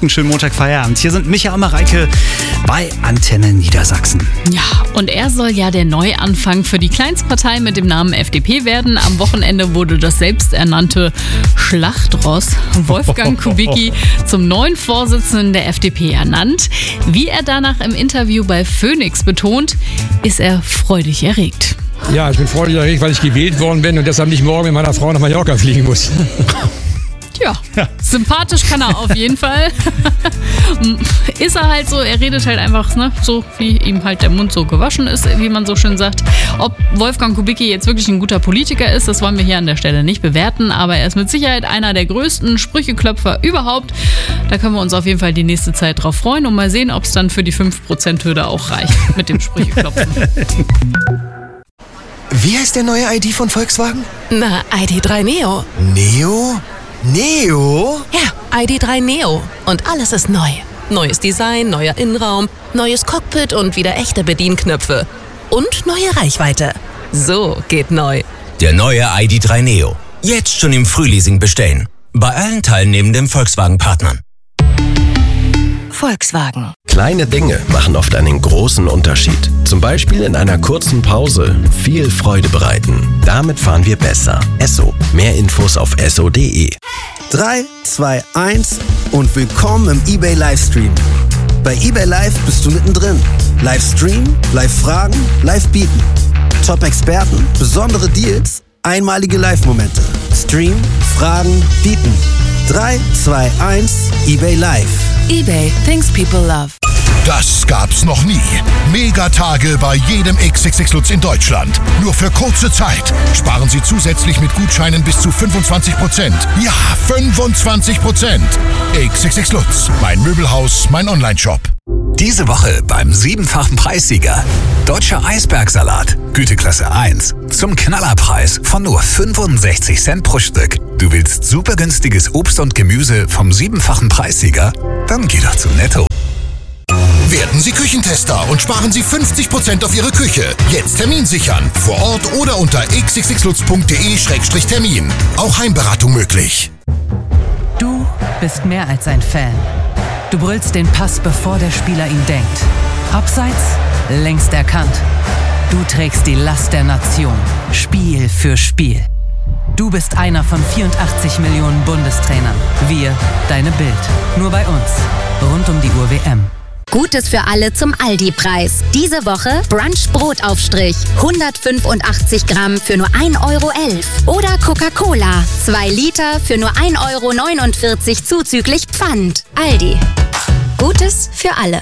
einen schönen Montagfeierabend. Hier sind Micha und Mareike bei Antenne Niedersachsen. Ja, und er soll ja der Neuanfang für die Kleinstpartei mit dem Namen FDP werden. Am Wochenende wurde das selbsternannte Schlachtross Wolfgang Kubicki zum neuen Vorsitzenden der FDP ernannt. Wie er danach im Interview bei Phoenix betont, ist er freudig erregt. Ja, ich bin freudig erregt, weil ich gewählt worden bin und deshalb nicht morgen mit meiner Frau nach Mallorca fliegen muss. Ja, sympathisch kann er auf jeden Fall. Ist er halt so, er redet halt einfach, ne, so wie ihm halt der Mund so gewaschen ist, wie man so schön sagt. Ob Wolfgang Kubicki jetzt wirklich ein guter Politiker ist, das wollen wir hier an der Stelle nicht bewerten, aber er ist mit Sicherheit einer der größten Sprücheklopfer überhaupt. Da können wir uns auf jeden Fall die nächste Zeit drauf freuen und mal sehen, ob es dann für die 5%-Hürde auch reicht mit dem Sprücheklopfen. Wie heißt der neue ID von Volkswagen? Na, ID.3 Neo. Neo? Neo? Ja, ID.3 Neo. Und alles ist neu. Neues Design, neuer Innenraum, neues Cockpit und wieder echte Bedienknöpfe. Und neue Reichweite. So geht neu. Der neue ID.3 Neo. Jetzt schon im Frühleasing bestellen. Bei allen teilnehmenden Volkswagen-Partnern. Volkswagen. Kleine Dinge machen oft einen großen Unterschied. Zum Beispiel in einer kurzen Pause viel Freude bereiten. Damit fahren wir besser. Esso. Mehr Infos auf esso.de. 3, 2, 1 und willkommen im eBay Livestream. Bei eBay Live bist du mittendrin. Livestream, Live-Fragen, Live-Bieten. Top-Experten, besondere Deals, einmalige Live-Momente. Stream, Fragen, Bieten. 3, 2, 1, eBay Live. eBay, things people love. Das gab's noch nie. Megatage bei jedem XXX Lutz in Deutschland. Nur für kurze Zeit. Sparen Sie zusätzlich mit Gutscheinen bis zu 25%. Ja, 25%. XXX Lutz. Mein Möbelhaus, mein Onlineshop. Diese Woche beim 7-fachen Preissieger. Deutscher Eisbergsalat, Güteklasse 1. Zum Knallerpreis von nur 65 Cent pro Stück. Du willst super günstiges Obst und Gemüse vom 7-fachen Preissieger? Dann geh doch zu Netto. Werden Sie Küchentester und sparen Sie 50% auf Ihre Küche. Jetzt Termin sichern. Vor Ort oder unter xxxlutz.de/termin. Auch Heimberatung möglich. Du bist mehr als ein Fan. Du brüllst den Pass, bevor der Spieler ihn denkt. Abseits, längst erkannt. Du trägst die Last der Nation. Spiel für Spiel. Du bist einer von 84 Millionen Bundestrainern. Wir, deine Bild. Nur bei uns. Rund um die Uhr WM. Gutes für alle zum Aldi-Preis. Diese Woche Brunch-Brotaufstrich. 185 Gramm für nur 1,11 €. Oder Coca-Cola. 2 Liter für nur 1,49 € zuzüglich Pfand. Aldi. Gutes für alle.